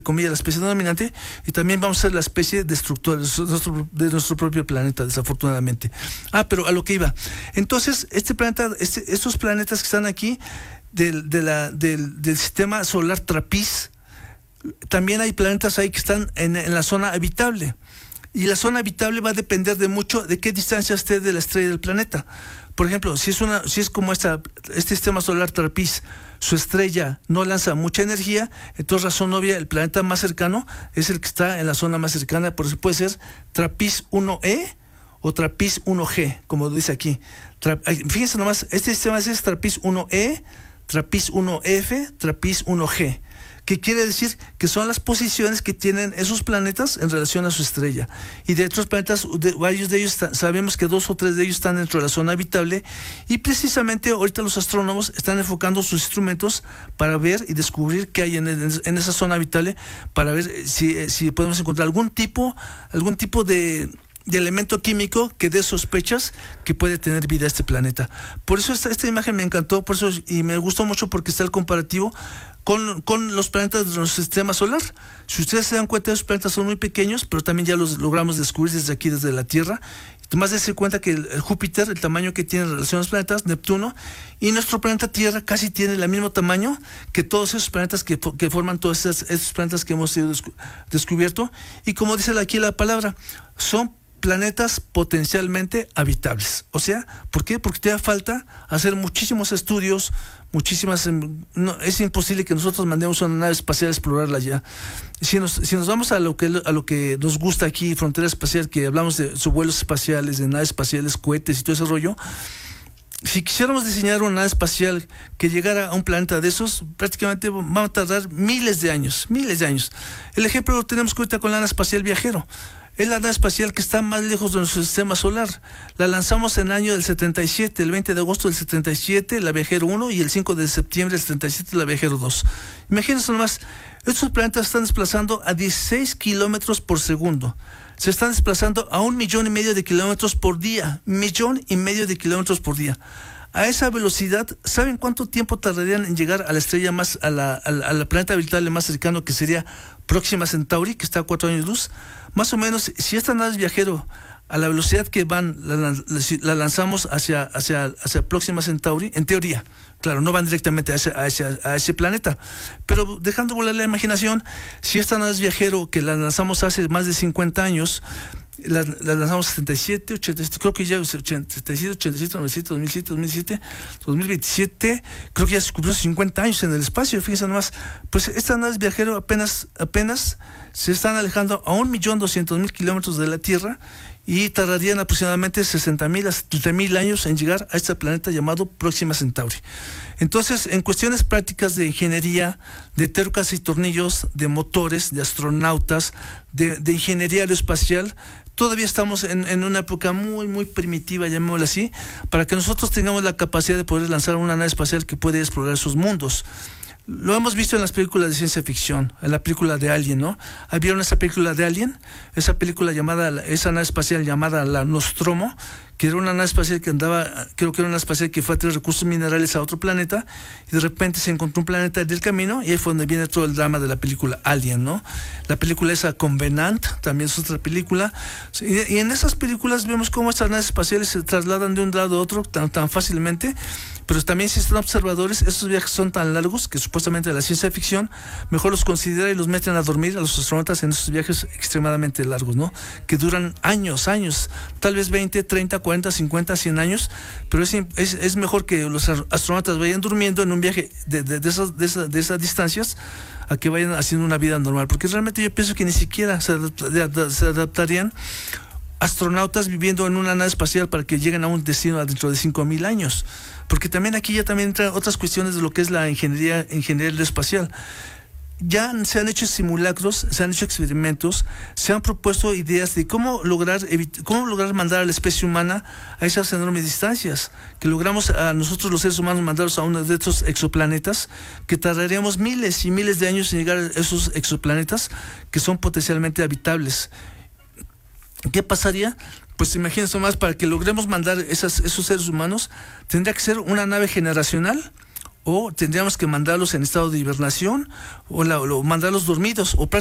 comillas, la especie dominante, y también vamos a ser la especie destructora de nuestro propio planeta, desafortunadamente. Pero a lo que iba. Entonces, estos planetas que están aquí del sistema solar Trapiz, también hay planetas ahí que están en la zona habitable. Y la zona habitable va a depender de mucho de qué distancia esté de la estrella del planeta. Por ejemplo, si es como este sistema solar Trapiz, su estrella no lanza mucha energía, entonces razón obvia, el planeta más cercano es el que está en la zona más cercana, por eso puede ser Trapiz 1e o Trapiz 1g, como dice aquí. Fíjense nomás, este sistema es Trapiz 1e, Trapiz 1f, Trapiz 1g. Que quiere decir que son las posiciones que tienen esos planetas en relación a su estrella. Y de otros planetas, varios de ellos, sabemos que 2 o 3 de ellos están dentro de la zona habitable, y precisamente ahorita los astrónomos están enfocando sus instrumentos para ver y descubrir qué hay en esa zona habitable, para ver si podemos encontrar algún tipo de elemento químico que dé sospechas que puede tener vida este planeta. Por eso esta imagen me encantó, y me gustó mucho, porque está el comparativo con los planetas de nuestro sistema solar. Si ustedes se dan cuenta, los planetas son muy pequeños, pero también ya los logramos descubrir desde aquí, desde la Tierra. Más de darse cuenta que el Júpiter, el tamaño que tiene en relación a los planetas, Neptuno, y nuestro planeta Tierra casi tiene el mismo tamaño que todos esos planetas que forman todos esos planetas que hemos descubierto. Y como dice aquí la palabra, son planetas potencialmente habitables. O sea, ¿por qué? Porque te da falta hacer muchísimos estudios, es imposible que nosotros mandemos una nave espacial a explorarla ya. Si nos vamos a lo que nos gusta aquí, frontera espacial, que hablamos de vuelos espaciales, de naves espaciales, cohetes y todo ese rollo, si quisiéramos diseñar una nave espacial que llegara a un planeta de esos, prácticamente va a tardar miles de años. El ejemplo lo tenemos ahorita con la nave espacial Viajero. Es la nave espacial que está más lejos de nuestro sistema solar. La lanzamos en el año del 77, el 20 de agosto del 77, la Viajero 1, y el 5 de septiembre del 77, la Viajero 2. Imagínense nomás, estos planetas están desplazando a 16 kilómetros por segundo. Se están desplazando a 1,5 millones de kilómetros por día. 1,5 millones de kilómetros por día. A esa velocidad, ¿saben cuánto tiempo tardarían en llegar a la estrella a la planeta habitable más cercano, que sería Próxima Centauri, que está a 4 años luz? Más o menos, si esta nave Viajero, a la velocidad que van, la lanzamos hacia Próxima Centauri, en teoría, claro, no van directamente a ese planeta, pero dejando volar la imaginación, si esta nave Viajero, que la lanzamos hace más de 50 años, la lanzamos 77, 87, creo que ya 87, 87, 97, 2007, 2007, 2027, creo que ya se cumplió 50 años en el espacio. Fíjense nomás, pues estas naves Viajero apenas se están alejando a 1,200,000 kilómetros de la Tierra, y tardarían aproximadamente 60,000 a 70,000 años en llegar a este planeta llamado Próxima Centauri. Entonces, en cuestiones prácticas de ingeniería, de tuercas y tornillos, de motores, de astronautas, de ingeniería aeroespacial, todavía estamos en una época muy, muy primitiva, llamémosla así, para que nosotros tengamos la capacidad de poder lanzar una nave espacial que puede explorar esos mundos. Lo hemos visto en las películas de ciencia ficción, en la película de Alien, ¿no? ¿Vieron esa película de Alien? Esa nave espacial llamada la Nostromo, que era una nave espacial que andaba, creo que era una nave espacial que fue a traer recursos minerales a otro planeta, y de repente se encontró un planeta del camino, y ahí fue donde viene todo el drama de la película Alien, ¿no? La película esa Covenant también es otra película, y en esas películas vemos cómo estas naves espaciales se trasladan de un lado a otro tan fácilmente. Pero también, si están observadores, estos viajes son tan largos que supuestamente la ciencia ficción mejor los considera y los meten a dormir a los astronautas en esos viajes extremadamente largos, ¿no? Que duran años, tal vez 20, 30, 40, 50, 100 años, pero es mejor que los astronautas vayan durmiendo en un viaje de esas distancias, a que vayan haciendo una vida normal, porque realmente yo pienso que ni siquiera se adaptarían astronautas viviendo en una nave espacial para que lleguen a un destino dentro de 5,000 años. Porque también aquí también entran otras cuestiones de lo que es la ingeniería aeroespacial. Ya se han hecho simulacros, se han hecho experimentos, se han propuesto ideas de cómo lograr mandar a la especie humana a esas enormes distancias, que logramos a nosotros los seres humanos mandarlos a uno de estos exoplanetas, que tardaríamos miles y miles de años en llegar a esos exoplanetas que son potencialmente habitables. ¿Qué pasaría? Pues imagínense más, para que logremos mandar esos seres humanos, tendría que ser una nave generacional o tendríamos que mandarlos en estado de hibernación o mandarlos dormidos o